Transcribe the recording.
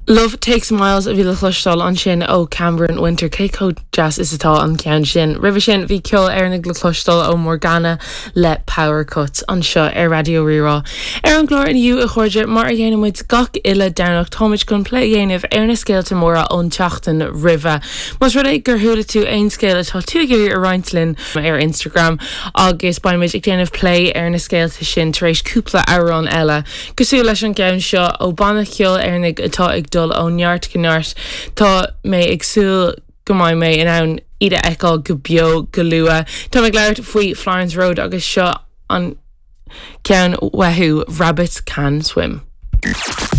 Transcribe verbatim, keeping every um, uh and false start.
Love Takes Miles a bhí le chluisteáil an sin ó Cameron Winter Céco jazz is atá an ceann sin. Ribh sin bhí ceol ar na chluisteáil ó Morgana le Power Cuts an seo ar Radio Rirá. Ar an glór iniu a chuirde mar a dhéanamid gach ile downach táid gon play dhéanamh ar na scéalte móra ón teachtain Riva. Mas rud é gur thuúla tú ein scéal atá tú géir ar Reintlin ar Instagram agus baimid ag déanamh play ar na scéalte sin tar éis cúpla árán eile. Cosú leis an ceann seo ó banna ceol ar nig atá ag dul ó neart go neart tá mé agsúil go maiid mé in ann ide eáil go bio go lua. Tá me leir faoi Florence Road agus seo an ceann wethú Rabbits Can Swim.